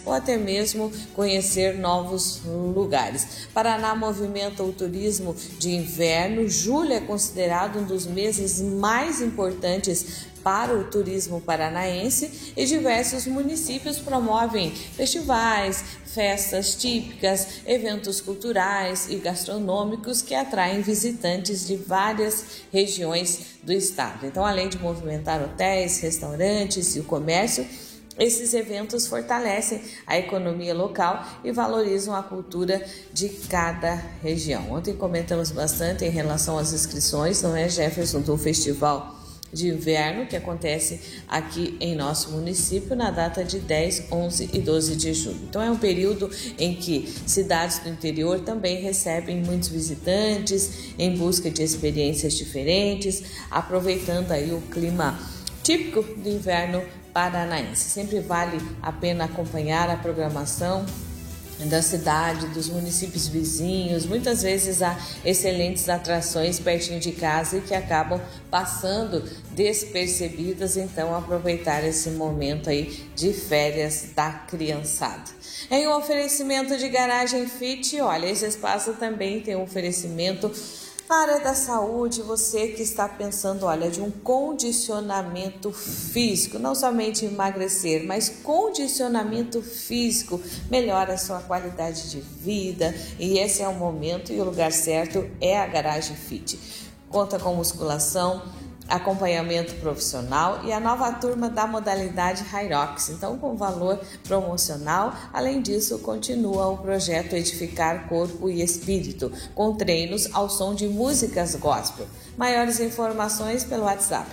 ou até mesmo conhecer novos lugares. Paraná movimenta o turismo de inverno. Julho é considerado um dos meses mais importantes para o turismo paranaense e diversos municípios promovem festivais, festas típicas, eventos culturais e gastronômicos que atraem visitantes de várias regiões do estado. Então, além de movimentar hotéis, restaurantes e o comércio, esses eventos fortalecem a economia local e valorizam a cultura de cada região. Ontem comentamos bastante em relação às inscrições, não é, Jefferson, do Festival de Inverno, que acontece aqui em nosso município na data de 10, 11 e 12 de julho. Então é um período em que cidades do interior também recebem muitos visitantes em busca de experiências diferentes, aproveitando aí o clima típico do inverno paranaense. Sempre vale a pena acompanhar a programação da cidade, dos municípios vizinhos. Muitas vezes há excelentes atrações pertinho de casa e que acabam passando despercebidas, então aproveitar esse momento aí de férias da criançada. Em um oferecimento de Garagem Fit, olha, esse espaço também tem um oferecimento na área da saúde. Você que está pensando, olha, de um condicionamento físico, não somente emagrecer, mas condicionamento físico, melhora a sua qualidade de vida, e esse é o momento e o lugar certo é a Garagem Fit. Conta com musculação, acompanhamento profissional e a nova turma da modalidade Hyrox, então com valor promocional. Além disso, continua o projeto Edificar Corpo e Espírito, com treinos ao som de músicas gospel. Maiores informações pelo WhatsApp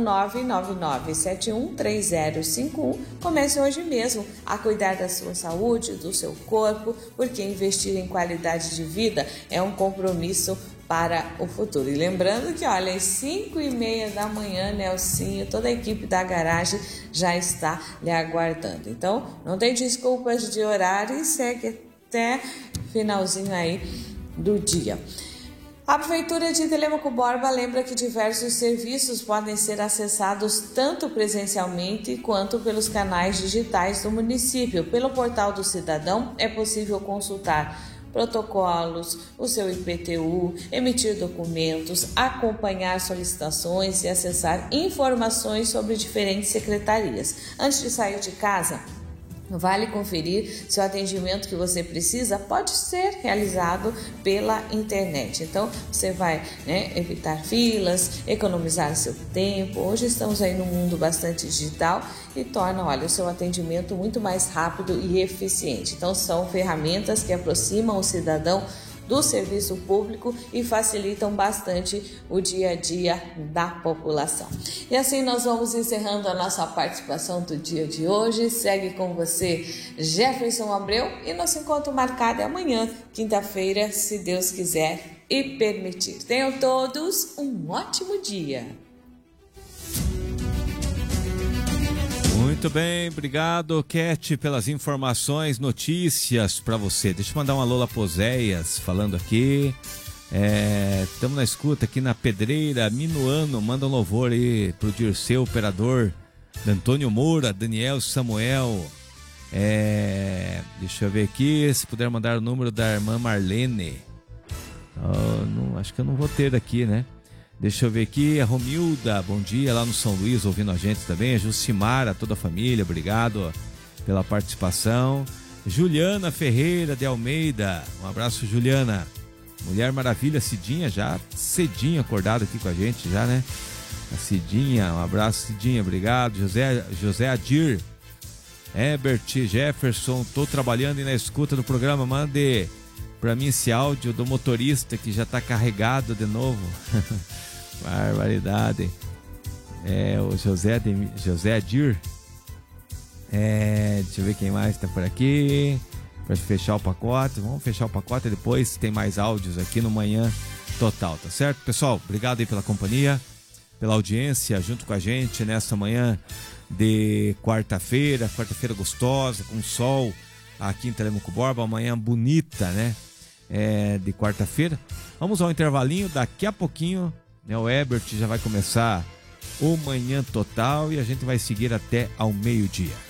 419-9971-3051. Comece hoje mesmo a cuidar da sua saúde, do seu corpo, porque investir em qualidade de vida é um compromisso para o futuro. E lembrando que, olha, às 5h30 da manhã, Nelsinho, toda a equipe da garagem já está lhe aguardando. Então, não tem desculpas de horário e segue até finalzinho aí do dia. A Prefeitura de Telêmaco Borba lembra que diversos serviços podem ser acessados tanto presencialmente quanto pelos canais digitais do município. Pelo Portal do Cidadão é possível consultar protocolos, o seu IPTU, emitir documentos, acompanhar solicitações e acessar informações sobre diferentes secretarias. Antes de sair de casa, vale conferir se o atendimento que você precisa pode ser realizado pela internet. Então, você vai, evitar filas, economizar seu tempo. Hoje estamos aí num mundo bastante digital e torna, olha, o seu atendimento muito mais rápido e eficiente. Então, são ferramentas que aproximam o cidadão do serviço público e facilitam bastante o dia a dia da população. E assim nós vamos encerrando a nossa participação do dia de hoje. Segue com você Jefferson Abreu e nosso encontro marcado é amanhã, quinta-feira, se Deus quiser e permitir. Tenham todos um ótimo dia. Muito bem, obrigado, Cat, pelas informações, notícias para você. Deixa eu mandar um alô lá pro Zéias, falando aqui. Estamos na escuta aqui na Pedreira, Minuano, manda um louvor aí pro Dirceu, operador, Antônio Moura, Daniel, Samuel. Deixa eu ver aqui, se puder mandar o número da irmã Marlene. Acho que eu não vou ter aqui, né? Deixa eu ver aqui, a Romilda, bom dia, lá no São Luís, ouvindo a gente também. A Jucimara, toda a família, obrigado pela participação. Juliana Ferreira de Almeida, um abraço, Juliana. Mulher Maravilha, Cidinha, já cedinho acordado aqui com a gente, já, né? A Cidinha, um abraço, Cidinha, obrigado. José Adir, Herbert, Jefferson, tô trabalhando e na escuta do programa, mande pra mim esse áudio do motorista que já tá carregado de novo. Barbaridade. O José Adir. Deixa eu ver quem mais tá por aqui. Pra fechar o pacote. Vamos fechar o pacote depois. Tem mais áudios aqui no Manhã Total, tá certo? Pessoal, obrigado aí pela companhia, pela audiência junto com a gente nessa manhã de quarta-feira gostosa, com sol aqui em Telêmaco Borba. Amanhã bonita, né? De quarta-feira. Vamos ao intervalinho, daqui a pouquinho, né, o Herbert já vai começar o Manhã Total e a gente vai seguir até ao meio-dia.